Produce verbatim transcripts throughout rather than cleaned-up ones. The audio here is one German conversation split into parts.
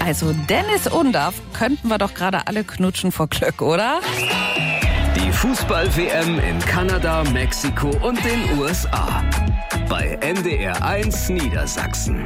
Also Dennis Undaff könnten wir doch gerade alle knutschen vor Glück, oder? Die Fußball-W M in Kanada, Mexiko und den U S A. Bei N D R eins Niedersachsen.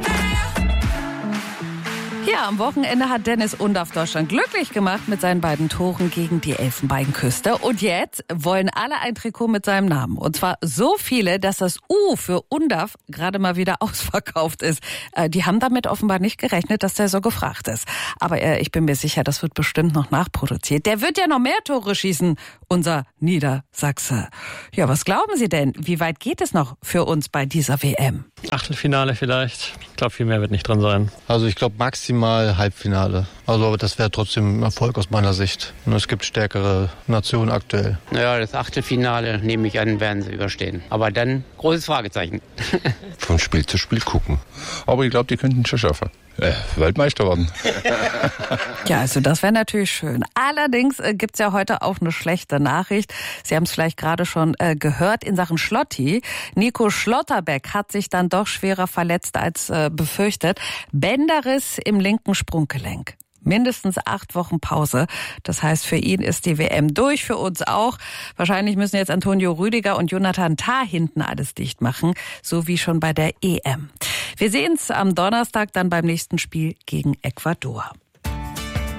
Ja, am Wochenende hat Dennis Undaff Deutschland glücklich gemacht mit seinen beiden Toren gegen die Elfenbeinküste. Und jetzt wollen alle ein Trikot mit seinem Namen. Und zwar so viele, dass das U für Undaff gerade mal wieder ausverkauft ist. Äh, die haben damit offenbar nicht gerechnet, dass der so gefragt ist. Aber äh, ich bin mir sicher, das wird bestimmt noch nachproduziert. Der wird ja noch mehr Tore schießen, unser Niedersachse. Ja, was glauben Sie denn? Wie weit geht es noch für uns bei dieser W M? Achtelfinale vielleicht. Ich glaube, viel mehr wird nicht drin sein. Also ich glaube maximal Halbfinale. Also das wäre trotzdem ein Erfolg aus meiner Sicht. Und es gibt stärkere Nationen aktuell. Naja, das Achtelfinale, nehme ich an, werden sie überstehen. Aber dann großes Fragezeichen. Von Spiel zu Spiel gucken. Aber ich glaube, die könnten schon schaffen. Äh, Weltmeister werden. Ja, also das wäre natürlich schön. Allerdings äh, gibt's ja heute auch eine schlechte Nachricht. Sie haben es vielleicht gerade schon äh, gehört in Sachen Schlotti. Nico Schlotterbeck hat sich dann doch schwerer verletzt als äh, befürchtet. Bänderriss im linken Sprunggelenk. Mindestens acht Wochen Pause. Das heißt, für ihn ist die W M durch, für uns auch. Wahrscheinlich müssen jetzt Antonio Rüdiger und Jonathan Tah hinten alles dicht machen, so wie schon bei der E M. Wir sehen's am Donnerstag dann beim nächsten Spiel gegen Ecuador.